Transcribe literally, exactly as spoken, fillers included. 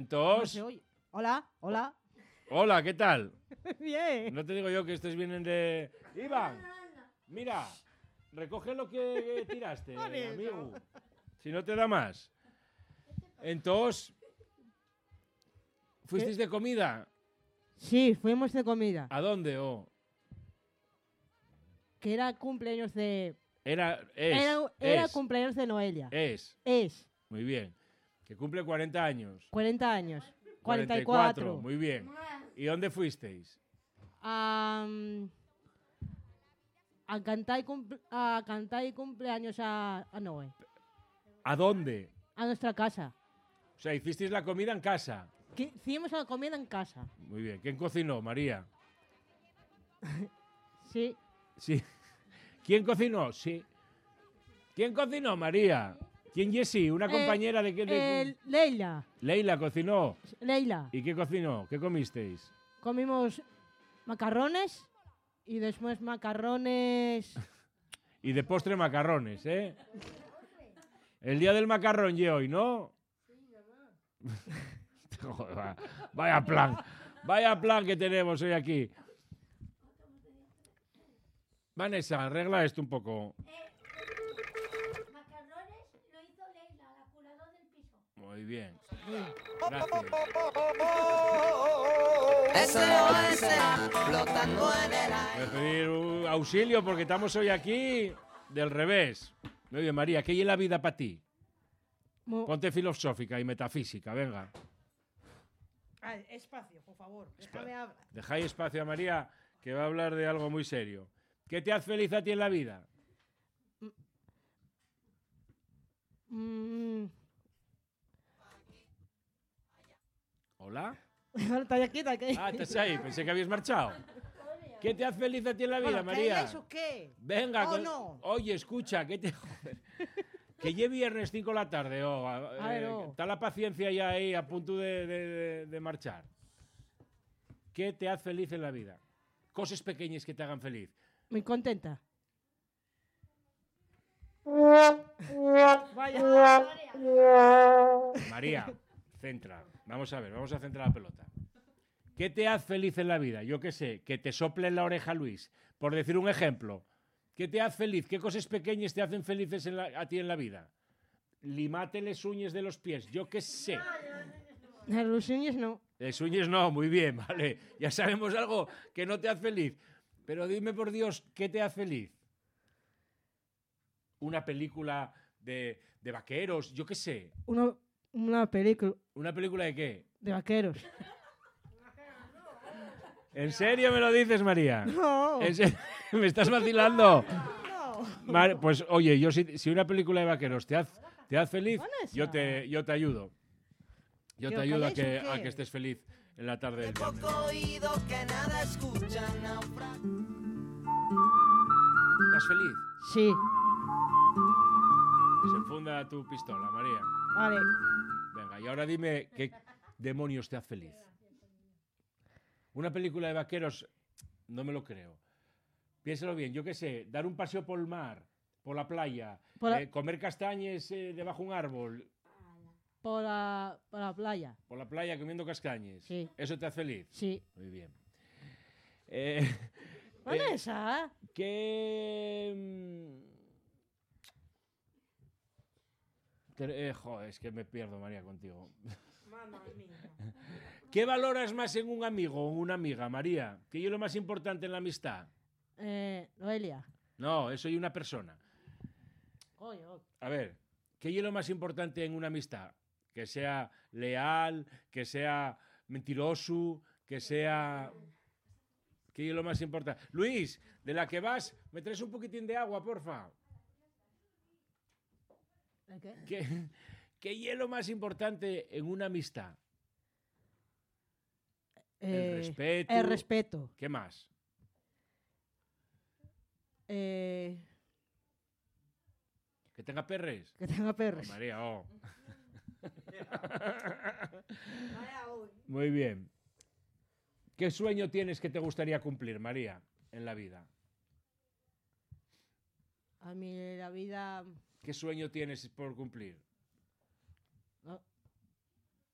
Entonces... No se oye. Hola, hola. Hola, ¿qué tal? Bien. No te digo yo que estos vienen de... Iván, mira, recoge lo que tiraste, Vale, amigo. Si no te da más. Entonces, ¿fuisteis de comida? Sí, fuimos de comida. ¿A dónde? Oh? Que era cumpleaños de... Era, es, Era, era es, cumpleaños de Noelia. es. Es. Muy bien. Que cumple cuarenta años. cuarenta años. cuarenta y cuatro. Muy bien. ¿Y dónde fuisteis? A, a, cantar, y cumple, a cantar y cumpleaños a, a Noé. ¿A dónde? A nuestra casa. O sea, hicisteis la comida en casa. Que hicimos la comida en casa. Muy bien. ¿Quién cocinó, María? Sí. Sí. ¿Quién cocinó? Sí. ¿Quién cocinó, María? ¿Quién Jessie? ¿Una Eh, compañera de qué? De... Eh, Leila. Leila cocinó. Leila. ¿Y qué cocinó? ¿Qué comisteis? Comimos macarrones y después macarrones... Y de postre macarrones, ¿eh? El día del macarrón y hoy, ¿no? Joder, va- vaya plan. Vaya plan que tenemos hoy aquí. Vanessa, arregla esto un poco. Macarrones lo hizo Leila, la curadora del piso. Muy bien. Gracias. S O S flotando en el Voy a pedir un auxilio porque estamos hoy aquí del revés. Muy bien, María, ¿qué hay en la vida para ti? Mo- Ponte filosófica y metafísica, venga. Ah, espacio, por favor. Déjame hablar. Dejáis espacio a María, que va a hablar de algo muy serio. ¿Qué te hace feliz a ti en la vida? Mm. ¿Hola? Está ahí aquí, está aquí. Ah, estás ahí, pensé que habías marchado. ¿Qué te hace feliz a ti en la vida, Bueno, María? ¿qué es o qué? Venga, Oh, con- no. oye, escucha, ¿qué te joder? Que lleve viernes cinco de la tarde, oh, a- A ver, eh, oh. está la paciencia ya ahí a punto de, de- de- de marchar. ¿Qué te hace feliz en la vida? Cosas pequeñas que te hagan feliz. Muy contenta. Vaya. María, centra. Vamos a ver, vamos a centrar la pelota. ¿Qué te hace feliz en la vida? Yo qué sé, que te sople en la oreja Luis, por decir un ejemplo. ¿Qué te hace feliz? ¿Qué cosas pequeñas te hacen felices en la- a ti en la vida? Limate las uñas de los pies, yo qué sé. Los niños no. Las uñas no, muy bien, vale. Ya sabemos algo que no te hace feliz. Pero dime por Dios, ¿qué te hace feliz? Una película de, de vaqueros, yo qué sé. Una, una película ¿Una película de qué? de vaqueros. ¿En serio me lo dices, María? No. ¿En serio? ¿Me estás vacilando? No. Mar- pues oye, yo si, si una película de vaqueros te hace, te hace feliz, Vanessa. yo te, yo te ayudo. Yo te ¿Pero ayudo a caláis o que, a qué? que estés feliz en la tarde del viernes. poco oído que nada escucha, naufraga. ¿Estás feliz? Sí. Que se enfunda tu pistola, María. Vale. Venga, y ahora dime qué demonios te hace feliz. Una película de vaqueros, no me lo creo. Piénsalo bien, yo qué sé, dar un paseo por el mar, por la playa, Por la- eh, comer castañes eh, debajo de un árbol, Por la, por la playa. por la playa comiendo castañes. Sí. ¿Eso te hace feliz? Sí. Muy bien. Eh, Vanessa. ¿Qué...? mm, te- eh, joder, es que me pierdo, María, contigo. ¿Qué valoras más en un amigo o en una amiga, María? ¿Qué es lo más importante en la amistad? Eh, Noelia. No, eso es una persona. Oye, oye. A ver, ¿qué es lo más importante en una amistad? Que sea leal, que sea mentiroso, que sea... ¿Qué es lo más importante? Luis, de la que vas, ¿me traes un poquitín de agua, porfa? ¿Qué? ¿Qué, qué es lo más importante en una amistad? Eh, respeto. El respeto. ¿Qué más? Eh, ¿Que tenga perres? que tenga Oh, perros. María, oh. Muy bien. ¿Qué sueño tienes que te gustaría cumplir, María, en la vida? A mí la vida... ¿Qué sueño tienes por cumplir?